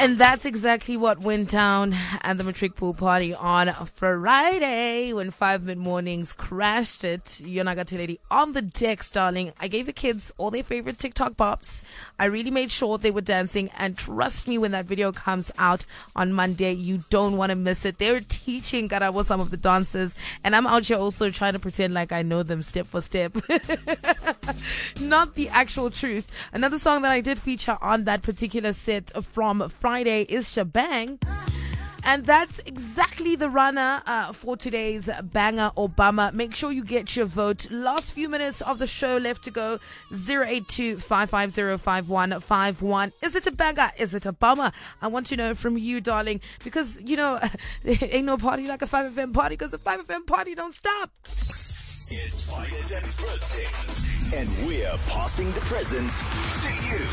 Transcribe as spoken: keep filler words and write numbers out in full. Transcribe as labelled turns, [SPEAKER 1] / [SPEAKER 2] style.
[SPEAKER 1] And that's exactly what went down at the Matric Pool Party on Friday when Five Mid Mornings crashed it. Yonagati Lady on the decks, darling. I gave the kids all their favorite TikTok bops. I really made sure they were dancing, and trust me, when that video comes out on Monday, you don't want to miss it. They're teaching Karabo some of the dances, and I'm out here also trying to pretend like I know them step for step. Not the actual truth. Another song that I did feature on that particular set from Friday is Shabang. And that's exactly the runner uh, for today's Banger Obama. Make sure you get your vote. Last few minutes of the show left to go. zero eight two, five five zero, five one five one. Is it a banger? Is it a bummer? I want to know from you, darling. Because, you know, there ain't no party like a five F M party, because a five F M party don't stop.
[SPEAKER 2] It's five F M's birthday, and we're passing the presents to you.